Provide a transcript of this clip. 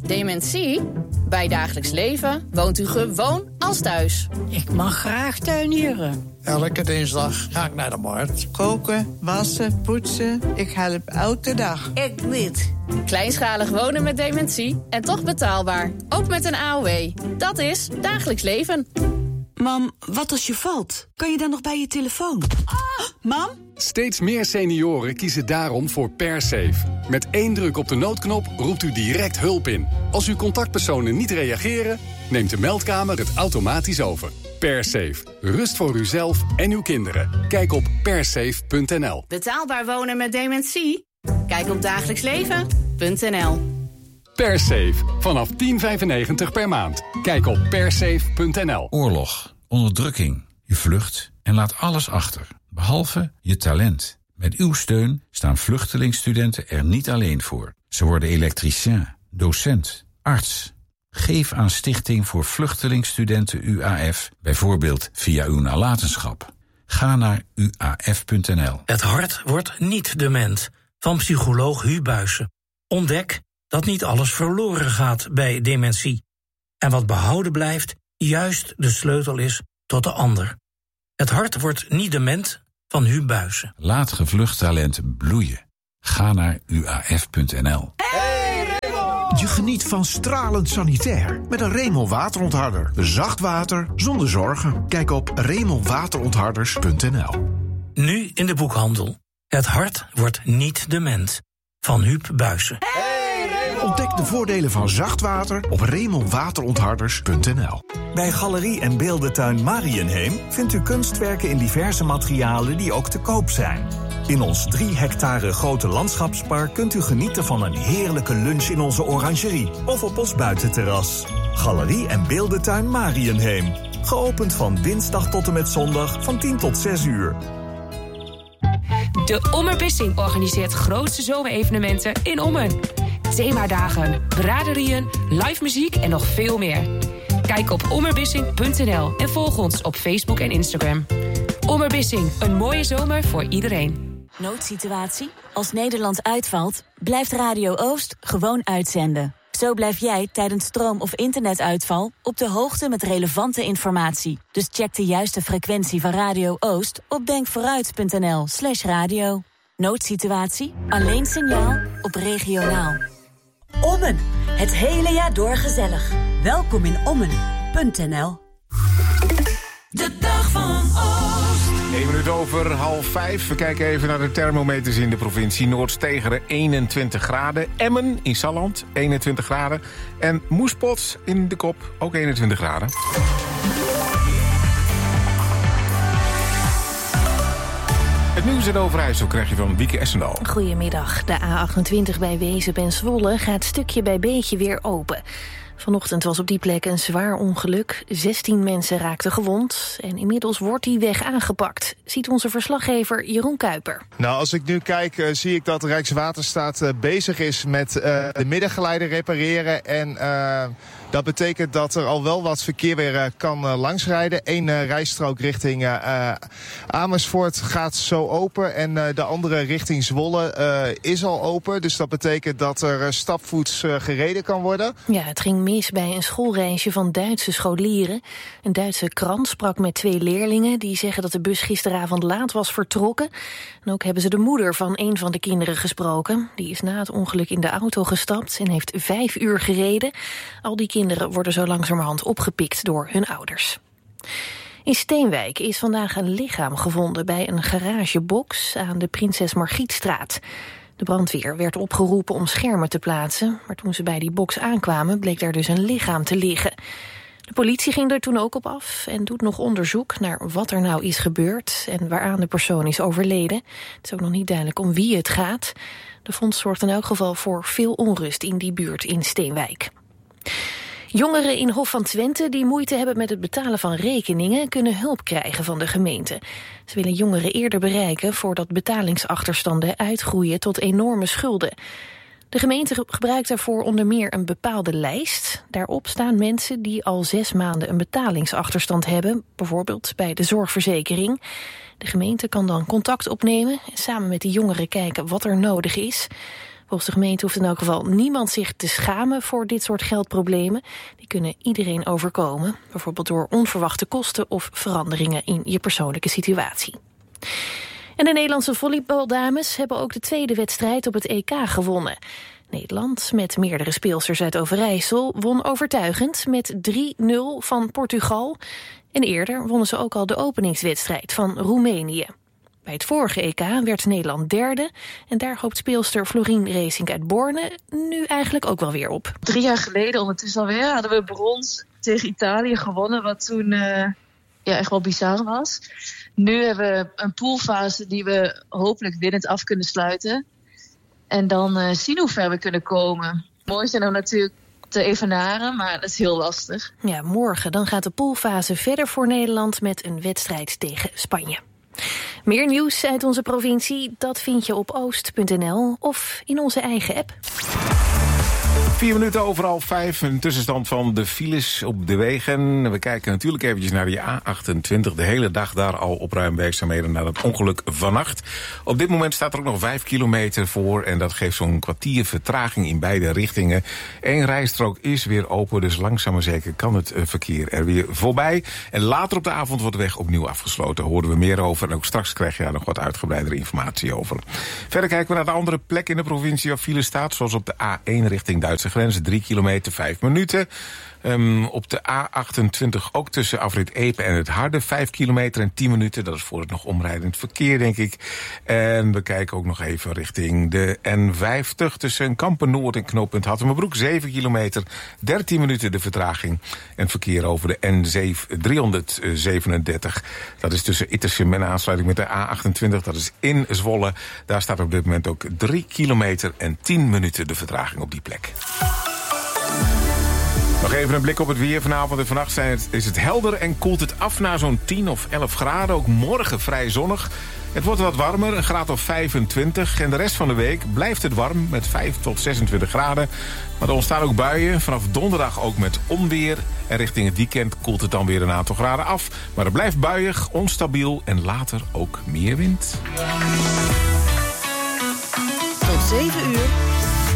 Dementie? Bij Dagelijks Leven woont u gewoon als thuis. Ik mag graag tuinieren. Elke dinsdag ga ik naar de markt. Koken, wassen, poetsen. Ik help elke dag. Ik niet. Kleinschalig wonen met dementie en toch betaalbaar. Ook met een AOW. Dat is Dagelijks Leven. Mam, wat als je valt? Kan je dan nog bij je telefoon? Mam? Steeds meer senioren kiezen daarom voor PerSafe. Met 1 druk op de noodknop roept u direct hulp in. Als uw contactpersonen niet reageren, neemt de meldkamer het automatisch over. PerSafe. Rust voor uzelf en uw kinderen. Kijk op persafe.nl. Betaalbaar wonen met dementie? Kijk op dagelijksleven.nl. PerSafe. Vanaf €10,95 per maand. Kijk op persafe.nl. Oorlog, onderdrukking. Je vlucht en laat alles achter, behalve je talent. Met uw steun staan vluchtelingstudenten er niet alleen voor. Ze worden elektricien, docent, arts. Geef aan Stichting voor Vluchtelingstudenten UAF, bijvoorbeeld via uw nalatenschap. Ga naar uaf.nl. Het hart wordt niet dement. Van psycholoog Hu Buijsen. Ontdek dat niet alles verloren gaat bij dementie. En wat behouden blijft, juist de sleutel is tot de ander. Het hart wordt niet dement van Hu Buijsen. Laat gevlucht talent bloeien. Ga naar uaf.nl. Je geniet van stralend sanitair met een Remel waterontharder. Zacht water zonder zorgen. Kijk op remelwaterontharders.nl. Nu in de boekhandel. Het hart wordt niet dement van Huub Buijsen. Ontdek de voordelen van zacht water op remelwaterontharders.nl. Bij Galerie en Beeldentuin Mariënheem vindt u kunstwerken in diverse materialen die ook te koop zijn. In ons 3 hectare grote landschapspark kunt u genieten van een heerlijke lunch in onze orangerie of op ons buitenterras. Galerie en Beeldentuin Mariënheem. Geopend van dinsdag tot en met zondag van 10 tot 6 uur. De Ommerbissing organiseert grootste zomerevenementen in Ommen. Themadagen, braderieën, live muziek en nog veel meer. Kijk op ommerbissing.nl en volg ons op Facebook en Instagram. Ommerbissing, een mooie zomer voor iedereen. Noodsituatie? Als Nederland uitvalt, blijft Radio Oost gewoon uitzenden. Zo blijf jij tijdens stroom- of internetuitval op de hoogte met relevante informatie. Dus check de juiste frequentie van Radio Oost op denkvooruit.nl/radio. Noodsituatie? Alleen signaal op regionaal. Ommen. Het hele jaar door gezellig. Welkom in Ommen.nl. De dag van Oost. 1 minuut over 4:30. We kijken even naar de thermometers in de provincie. Noord-Stegeren 21 graden. Emmen in Salland 21 graden. En Moespot in de Kop ook 21 graden. Het nieuws in Overijssel krijg je van Wieke Essendaal. Goedemiddag. De A28 bij Wezep en Zwolle gaat stukje bij beetje weer open. Vanochtend was op die plek een zwaar ongeluk. 16 mensen raakten gewond en inmiddels wordt die weg aangepakt. Ziet onze verslaggever Jeroen Kuiper. Nou, als ik nu kijk, zie ik dat Rijkswaterstaat bezig is met de middengeleider repareren. En dat betekent dat er al wel wat verkeer weer kan langsrijden. 1 rijstrook richting Amersfoort gaat zo open. En de andere richting Zwolle is al open. Dus dat betekent dat er stapvoets gereden kan worden. Ja, het ging mis bij een schoolreisje van Duitse scholieren. Een Duitse krant sprak met 2 leerlingen die zeggen dat de bus gisteravond laat was vertrokken. En ook hebben ze de moeder van een van de kinderen gesproken. Die is na het ongeluk in de auto gestapt en heeft 5 uur gereden. Al die kinderen worden zo langzamerhand opgepikt door hun ouders. In Steenwijk is vandaag een lichaam gevonden bij een garagebox aan de Prinses Margrietstraat. De brandweer werd opgeroepen om schermen te plaatsen, maar toen ze bij die box aankwamen bleek daar dus een lichaam te liggen. De politie ging er toen ook op af en doet nog onderzoek naar wat er nou is gebeurd en waaraan de persoon is overleden. Het is ook nog niet duidelijk om wie het gaat. De vondst zorgt in elk geval voor veel onrust in die buurt in Steenwijk. Jongeren in Hof van Twente die moeite hebben met het betalen van rekeningen kunnen hulp krijgen van de gemeente. Ze willen jongeren eerder bereiken voordat betalingsachterstanden uitgroeien tot enorme schulden. De gemeente gebruikt daarvoor onder meer een bepaalde lijst. Daarop staan mensen die al 6 maanden een betalingsachterstand hebben, bijvoorbeeld bij de zorgverzekering. De gemeente kan dan contact opnemen en samen met de jongeren kijken wat er nodig is. Volgens de gemeente hoeft in elk geval niemand zich te schamen voor dit soort geldproblemen. Die kunnen iedereen overkomen, bijvoorbeeld door onverwachte kosten of veranderingen in je persoonlijke situatie. En de Nederlandse volleybaldames hebben ook de tweede wedstrijd op het EK gewonnen. Nederland, met meerdere speelsters uit Overijssel, won overtuigend met 3-0 van Portugal. En eerder wonnen ze ook al de openingswedstrijd van Roemenië. Bij het vorige EK werd Nederland derde en daar hoopt speelster Florien Reesink uit Borne nu eigenlijk ook wel weer op. 3 jaar geleden ondertussen alweer hadden we brons tegen Italië gewonnen, wat toen echt wel bizar was. Nu hebben we een poolfase die we hopelijk winnend af kunnen sluiten. En dan zien hoe ver we kunnen komen. Mooi zijn we natuurlijk te evenaren, maar dat is heel lastig. Ja, morgen dan gaat de poolfase verder voor Nederland met een wedstrijd tegen Spanje. Meer nieuws uit onze provincie, dat vind je op oost.nl of in onze eigen app. 4 minuten over 4:30, een tussenstand van de files op de wegen. We kijken natuurlijk eventjes naar die A28. De hele dag daar al opruimwerkzaamheden na het ongeluk vannacht. Op dit moment staat er ook nog 5 kilometer voor en dat geeft zo'n kwartier vertraging in beide richtingen. 1 rijstrook is weer open, dus langzaam maar zeker kan het verkeer er weer voorbij. En later op de avond wordt de weg opnieuw afgesloten. Daar horen we meer over en ook straks krijg je daar nog wat uitgebreidere informatie over. Verder kijken we naar de andere plek in de provincie waar file staat, zoals op de A1 richting Duitse grens, 3 kilometer, 5 minuten. Op de A28 ook tussen afrit Epe en het Harde, 5 kilometer en 10 minuten. Dat is voor het nog omrijdend verkeer, denk ik. En we kijken ook nog even richting de N50 tussen Kampen-Noord en knooppunt Hattemerbroek. 7 kilometer, 13 minuten de vertraging. En verkeer over de N337. Dat is tussen Itersum en aansluiting met de A28. Dat is in Zwolle. Daar staat op dit moment ook 3 kilometer en 10 minuten de vertraging op die plek. Nog even een blik op het weer. Vanavond en vannacht is het helder en koelt het af naar zo'n 10 of 11 graden. Ook morgen vrij zonnig. Het wordt wat warmer, een graad of 25. En de rest van de week blijft het warm met 5 tot 26 graden. Maar er ontstaan ook buien. Vanaf donderdag ook met onweer. En richting het weekend koelt het dan weer een aantal graden af. Maar het blijft buiig, onstabiel en later ook meer wind. Tot 7 uur.